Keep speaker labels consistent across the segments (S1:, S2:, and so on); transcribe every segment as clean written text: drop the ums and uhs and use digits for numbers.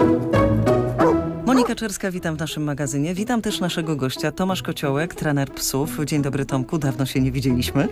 S1: Monika Czerska, witam w naszym magazynie. Witam też naszego gościa, Tomasz Kociołek, trener psów. Dzień dobry, Tomku, dawno się nie widzieliśmy.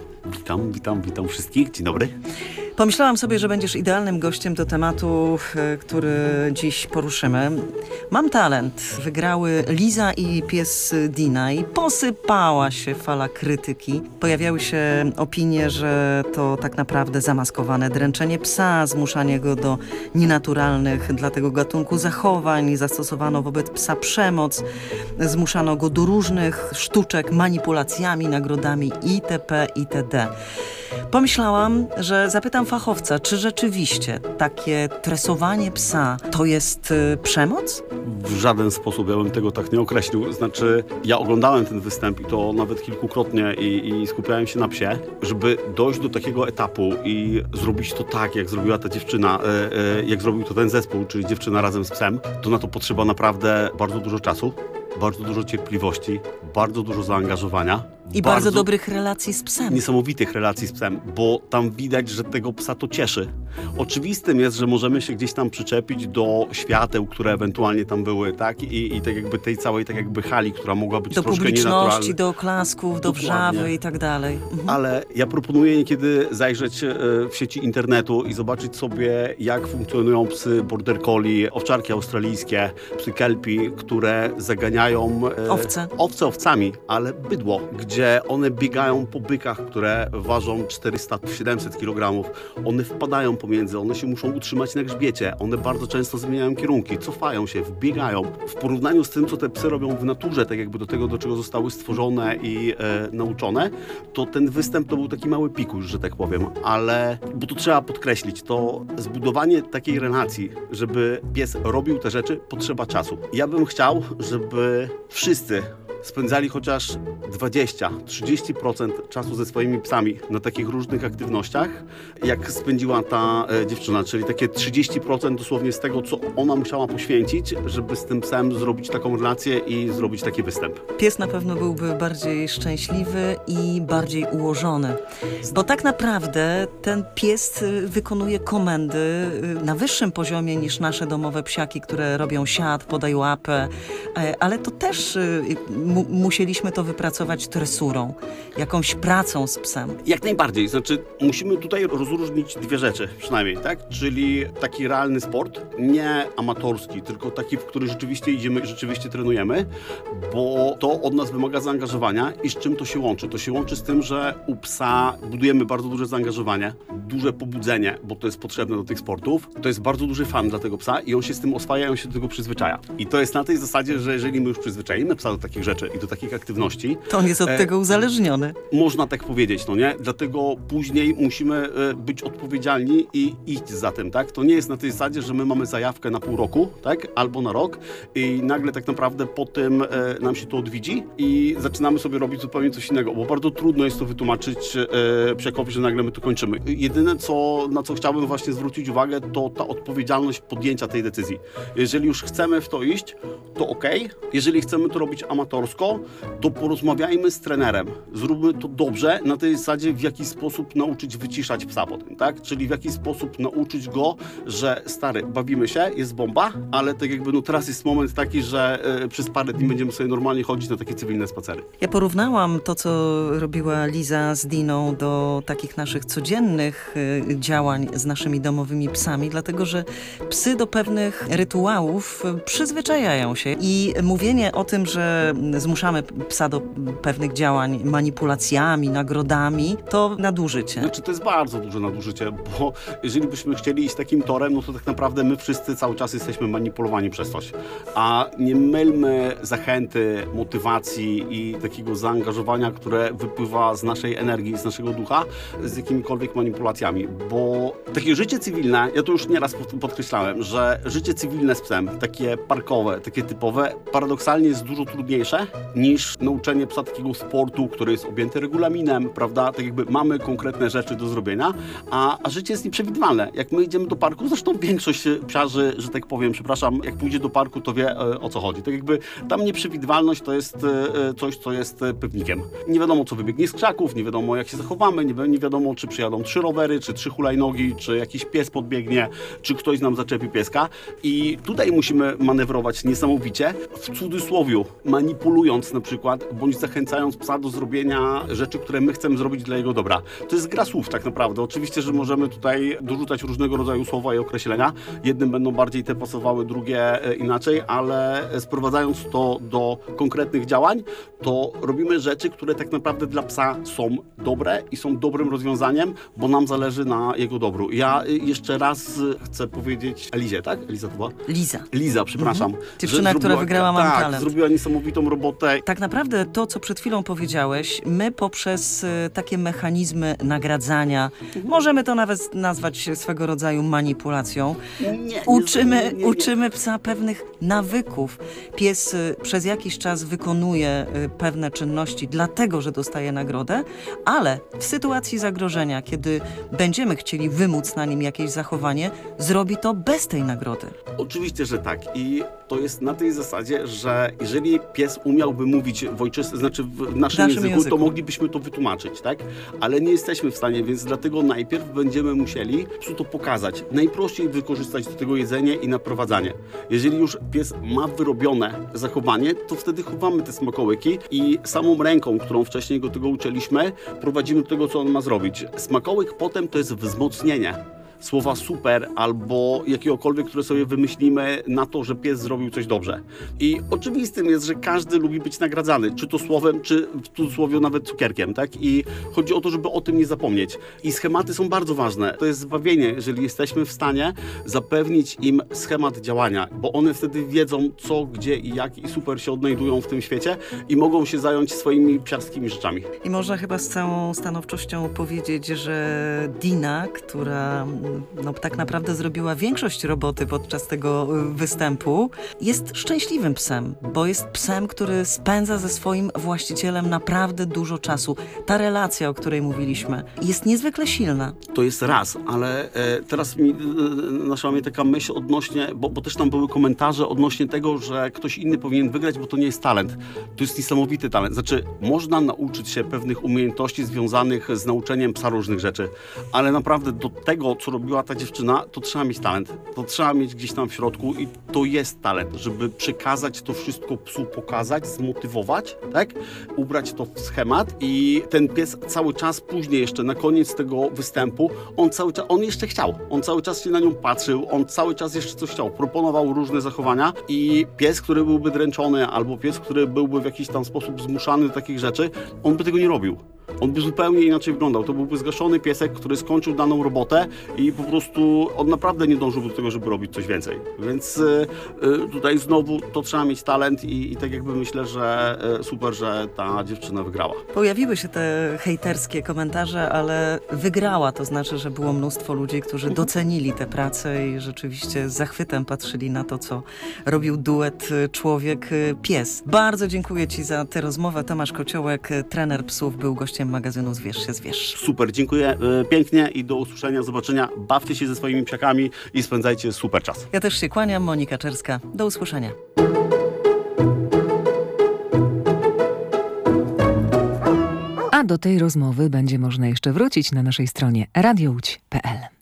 S2: Witam wszystkich. Dzień dobry.
S1: Pomyślałam sobie, że będziesz idealnym gościem do tematu, który dziś poruszymy. Mam talent. Wygrały Liza i pies Dina i posypała się fala krytyki. Pojawiały się opinie, że to tak naprawdę zamaskowane dręczenie psa, zmuszanie go do nienaturalnych dla tego gatunku zachowań, zastosowano wobec psa przemoc, zmuszano go do różnych sztuczek, manipulacjami, nagrodami itp. itd. Pomyślałam, że zapytam fachowca, czy rzeczywiście takie tresowanie psa to jest przemoc?
S2: W żaden sposób ja bym tego tak nie określił. Znaczy, ja oglądałem ten występ i to nawet kilkukrotnie i skupiałem się na psie, żeby dojść do takiego etapu i zrobić to tak, jak zrobiła ta dziewczyna, jak zrobił to ten zespół, czyli dziewczyna razem z psem, to na to potrzeba naprawdę bardzo dużo czasu, bardzo dużo cierpliwości, bardzo dużo zaangażowania.
S1: I bardzo dobrych relacji z psem.
S2: Niesamowitych relacji z psem, bo tam widać, że tego psa to cieszy. Oczywistym jest, że możemy się gdzieś tam przyczepić do świateł, które ewentualnie tam były, tak? I tak jakby tej całej tak jakby hali, która mogła być
S1: do
S2: troszkę
S1: publiczności, do oklasków, do wrzawy i tak dalej.
S2: Ale ja proponuję niekiedy zajrzeć w sieci internetu i zobaczyć sobie, jak funkcjonują psy border collie, owczarki australijskie, psy kelpie, które zaganiają owce owcami, ale bydło, gdzie one biegają po bykach, które ważą 400-700 kg. One wpadają pomiędzy, one się muszą utrzymać na grzbiecie. One bardzo często zmieniają kierunki, cofają się, wbiegają. W porównaniu z tym, co te psy robią w naturze, tak jakby do tego, do czego zostały stworzone i nauczone, to ten występ to był taki mały pikuś, że tak powiem. Ale, bo to trzeba podkreślić, to zbudowanie takiej relacji, żeby pies robił te rzeczy, potrzeba czasu. Ja bym chciał, żeby wszyscy spędzali chociaż 20-30% czasu ze swoimi psami na takich różnych aktywnościach, jak spędziła ta dziewczyna, czyli takie 30% dosłownie z tego, co ona musiała poświęcić, żeby z tym psem zrobić taką relację i zrobić taki występ.
S1: Pies na pewno byłby bardziej szczęśliwy i bardziej ułożony, bo tak naprawdę ten pies wykonuje komendy na wyższym poziomie niż nasze domowe psiaki, które robią siad, podaj łapę, ale to też musieliśmy to wypracować tresurą, jakąś pracą z psem.
S2: Jak najbardziej. Znaczy, musimy tutaj rozróżnić dwie rzeczy przynajmniej, tak? Czyli taki realny sport, nie amatorski, tylko taki, w który rzeczywiście idziemy i rzeczywiście trenujemy, bo to od nas wymaga zaangażowania i z czym to się łączy? To się łączy z tym, że u psa budujemy bardzo duże zaangażowanie, duże pobudzenie, bo to jest potrzebne do tych sportów. To jest bardzo duży fan dla tego psa i on się z tym oswaja, on się do tego przyzwyczaja. I to jest na tej zasadzie, że jeżeli my już przyzwyczaimy psa do takich rzeczy i do takich aktywności,
S1: to on jest od tego uzależniony.
S2: Można tak powiedzieć, no nie? Dlatego później musimy być odpowiedzialni i iść za tym, tak? To nie jest na tej zasadzie, że my mamy zajawkę na pół roku, tak? Albo na rok i nagle tak naprawdę po tym nam się to odwiedzi i zaczynamy sobie robić zupełnie coś innego, bo bardzo trudno jest to wytłumaczyć psiakowi, że nagle my to kończymy. Jedyne, na co chciałbym właśnie zwrócić uwagę, to ta odpowiedzialność podjęcia tej decyzji. Jeżeli już chcemy w to iść, to okej. Jeżeli chcemy to robić amatorsko, to porozmawiajmy z trenerem. Zróbmy to dobrze, na tej zasadzie w jaki sposób nauczyć wyciszać psa po tym, tak? Czyli w jaki sposób nauczyć go, że stary, bawimy się, jest bomba, ale tak jakby no teraz jest moment taki, że przez parę dni będziemy sobie normalnie chodzić na takie cywilne spacery.
S1: Ja porównałam to, co robiła Liza z Diną do takich naszych codziennych działań z naszymi domowymi psami, dlatego że psy do pewnych rytuałów przyzwyczajają się i mówienie o tym, że zmuszamy psa do pewnych działań manipulacjami, nagrodami, to nadużycie.
S2: Znaczy to jest bardzo duże nadużycie, bo jeżeli byśmy chcieli iść takim torem, no to tak naprawdę my wszyscy cały czas jesteśmy manipulowani przez coś. A nie mylmy zachęty, motywacji i takiego zaangażowania, które wypływa z naszej energii, z naszego ducha, z jakimikolwiek manipulacjami, bo takie życie cywilne, ja to już nieraz podkreślałem, że życie cywilne z psem, takie parkowe, takie typowe, paradoksalnie jest dużo trudniejsze niż nauczenie psa takiego sportu, który jest objęty regulaminem, prawda? Tak jakby mamy konkretne rzeczy do zrobienia, a życie jest nieprzewidywalne. Jak my idziemy do parku, zresztą większość psiarzy, że tak powiem, przepraszam, jak pójdzie do parku, to wie, o co chodzi. Tak jakby tam nieprzewidywalność to jest coś, co jest pewnikiem. Nie wiadomo, co wybiegnie z krzaków, nie wiadomo, jak się zachowamy, nie wiadomo, czy przyjadą 3 rowery, czy 3 hulajnogi, czy jakiś pies podbiegnie, czy ktoś nam zaczepi pieska. I tutaj musimy manewrować niesamowicie, w cudzysłowiu, manipulując na przykład, bądź zachęcając psa do zrobienia rzeczy, które my chcemy zrobić dla jego dobra. To jest gra słów tak naprawdę. Oczywiście, że możemy tutaj dorzucać różnego rodzaju słowa i określenia. Jednym będą bardziej te pasowały, drugie inaczej, ale sprowadzając to do konkretnych działań, to robimy rzeczy, które tak naprawdę dla psa są dobre i są dobrym rozwiązaniem, bo nam zależy na jego dobru. Ja jeszcze raz chcę powiedzieć Elizie, tak? Eliza to była? Liza, przepraszam.
S1: Dziewczyna, która wygrała Mam
S2: Tak,
S1: Talent.
S2: zrobiła niesamowitą robotę.
S1: Tak naprawdę to, co przed chwilą powiedziałeś, my poprzez takie mechanizmy nagradzania, możemy to nawet nazwać swego rodzaju manipulacją, uczymy psa pewnych nawyków. Pies przez jakiś czas wykonuje pewne czynności dlatego, że dostaje nagrodę, ale w sytuacji zagrożenia, kiedy będziemy chcieli wymóc na nim jakieś zachowanie, zrobi to bez tej nagrody.
S2: Oczywiście, że tak. I to jest na tej zasadzie, że jeżeli pies umiałby mówić w naszym języku, to moglibyśmy to wytłumaczyć, tak? Ale nie jesteśmy w stanie, więc dlatego najpierw będziemy musieli psu to pokazać. Najprościej wykorzystać do tego jedzenie i naprowadzanie. Jeżeli już pies ma wyrobione zachowanie, to wtedy chowamy te smakołyki i samą ręką, którą wcześniej go tego uczyliśmy, prowadzimy do tego, co on ma zrobić. Smakołyk potem to jest wzmocnienie słowa super albo jakiegokolwiek, które sobie wymyślimy na to, że pies zrobił coś dobrze. I oczywistym jest, że każdy lubi być nagradzany, czy to słowem, czy w cudzysłowie nawet cukierkiem, tak? I chodzi o to, żeby o tym nie zapomnieć. I schematy są bardzo ważne. To jest zbawienie, jeżeli jesteśmy w stanie zapewnić im schemat działania, bo one wtedy wiedzą co, gdzie i jak i super się odnajdują w tym świecie i mogą się zająć swoimi psiarskimi rzeczami.
S1: I można chyba z całą stanowczością powiedzieć, że Dina, która tak naprawdę zrobiła większość roboty podczas tego występu, jest szczęśliwym psem, bo jest psem, który spędza ze swoim właścicielem naprawdę dużo czasu. Ta relacja, o której mówiliśmy, jest niezwykle silna.
S2: To jest raz, ale teraz naszła mnie taka myśl odnośnie, bo też tam były komentarze odnośnie tego, że ktoś inny powinien wygrać, bo to nie jest talent. To jest niesamowity talent. Znaczy, można nauczyć się pewnych umiejętności związanych z nauczeniem psa różnych rzeczy, ale naprawdę do tego, co robiła ta dziewczyna, to trzeba mieć talent. To trzeba mieć gdzieś tam w środku i to jest talent, żeby przekazać to wszystko psu, pokazać, zmotywować, tak? Ubrać to w schemat i ten pies cały czas później jeszcze na koniec tego występu, on jeszcze chciał. On cały czas się na nią patrzył, on cały czas jeszcze coś chciał. Proponował różne zachowania i pies, który byłby dręczony albo pies, który byłby w jakiś tam sposób zmuszany do takich rzeczy, on by tego nie robił. On by zupełnie inaczej wyglądał. To byłby zgaszony piesek, który skończył daną robotę i po prostu on naprawdę nie dążył do tego, żeby robić coś więcej. Więc tutaj znowu to trzeba mieć talent i tak jakby myślę, że super, że ta dziewczyna wygrała.
S1: Pojawiły się te hejterskie komentarze, ale wygrała, to znaczy, że było mnóstwo ludzi, którzy docenili tę pracę i rzeczywiście z zachwytem patrzyli na to, co robił duet człowiek-pies. Bardzo dziękuję Ci za tę rozmowę. Tomasz Kociołek, trener psów, był gościem magazynu Zwierz się zwierz.
S2: Super, dziękuję pięknie i do usłyszenia, zobaczenia. Bawcie się ze swoimi psiakami i spędzajcie super czas.
S1: Ja też się kłaniam, Monika Czerska. Do usłyszenia.
S3: A do tej rozmowy będzie można jeszcze wrócić na naszej stronie radiołódź.pl.